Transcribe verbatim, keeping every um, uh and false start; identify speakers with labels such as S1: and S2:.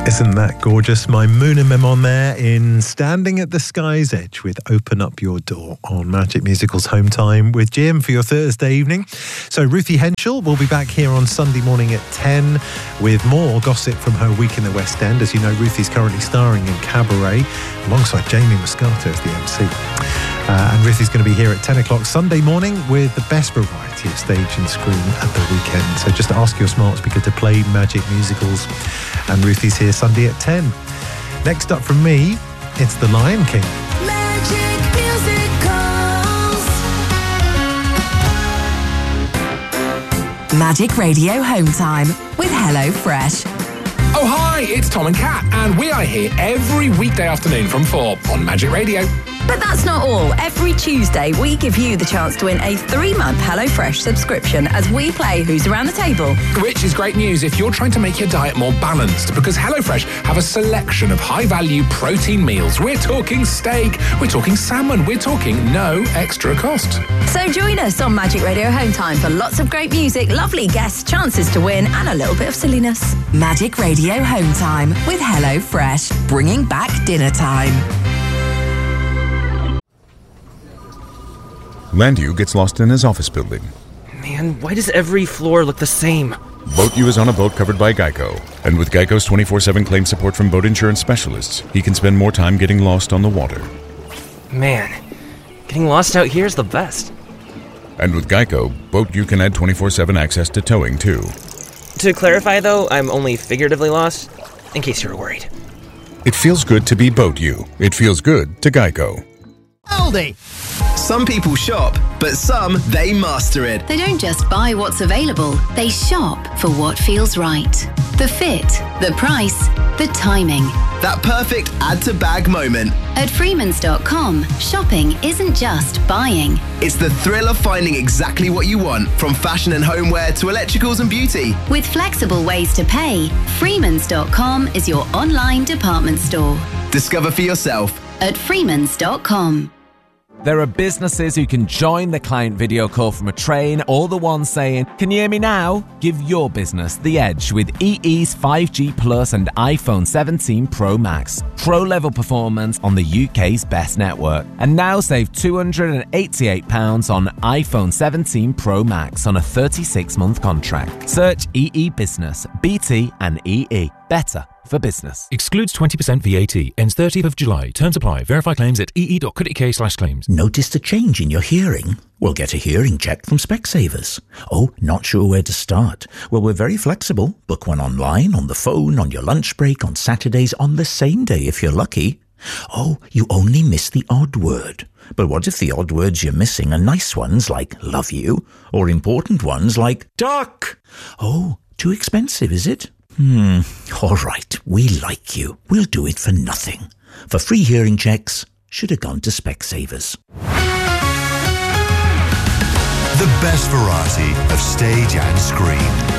S1: Isn't that gorgeous? Maimouna Memon there in Standing at the Sky's Edge with Open Up Your Door on Magic Musical's Home Time with Jim for your Thursday evening. So Ruthie Henschel will be back here on Sunday morning at ten with more gossip from her week in the West End. As you know, Ruthie's currently starring in Cabaret alongside Jamie Moscato as the M C. Uh, and Ruthie's going to be here at ten o'clock Sunday morning with the best variety of stage and screen at the weekend. So just ask your smart speaker to play Magic Musicals. And Ruthie's here Sunday at ten. Next up from me, it's The Lion King.
S2: Magic Musicals.
S3: Magic Radio Home Time with HelloFresh.
S4: Oh, hi, it's Tom and Kat, and we are here every weekday afternoon from four on Magic Radio.
S5: But that's not all. Every Tuesday, we give you the chance to win a three-month HelloFresh subscription as we play Who's Around the Table.
S4: Which is great news if you're trying to make your diet more balanced, because HelloFresh have a selection of high-value protein meals. We're talking steak, we're talking salmon, we're talking no extra cost.
S5: So join us on Magic Radio Home Time for lots of great music, lovely guests, chances to win, and a little bit of silliness.
S3: Magic Radio Home Time with HelloFresh, bringing back dinner time.
S6: Landu gets lost in his office building.
S7: Man, why does every floor look the same?
S6: BoatU is on a boat covered by Geico. And with Geico's twenty-four seven claim support from boat insurance specialists, he can spend more time getting lost on the water.
S7: Man, getting lost out here is the best.
S6: And with Geico, BoatU can add twenty-four seven access to towing, too.
S7: To clarify, though, I'm only figuratively lost, in case you were worried.
S6: It feels good to be BoatU. It feels good to Geico.
S8: Aldi. Some people shop, but some, they master it.
S9: They don't just buy what's available, they shop for what feels right. The fit, the price, the timing.
S8: That perfect add-to-bag moment.
S9: At Freemans dot com, shopping isn't just buying.
S8: It's the thrill of finding exactly what you want, from fashion and homeware to electricals and beauty.
S9: With flexible ways to pay, Freemans dot com is your online department store.
S8: Discover for yourself
S9: at Freemans dot com.
S10: There are businesses who can join the client video call from a train, or the ones saying, "Can you hear me now?" Give your business the edge with E E's five G Plus and iPhone seventeen Pro Max. Pro-level performance on the U K's best network. And now save two hundred eighty-eight pounds on iPhone seventeen Pro Max on a thirty-six month contract. Search E E Business, B T and E E. Better for business.
S11: Excludes twenty percent V A T. Ends thirtieth of July. Terms apply. Verify claims at ee.co.uk slash claims.
S12: Noticed a change in your hearing? Well, get a hearing check from Specsavers. Oh, not sure where to start? Well, we're very flexible. Book one online, on the phone, on your lunch break, on Saturdays, on the same day if you're lucky. Oh, you only miss the odd word. But what if the odd words you're missing are nice ones like love you, or important ones like duck? Oh, too expensive, is it? Hmm, all right, we like you. We'll do it for nothing. For free hearing checks, should have gone to Specsavers.
S13: The best variety of stage and screen.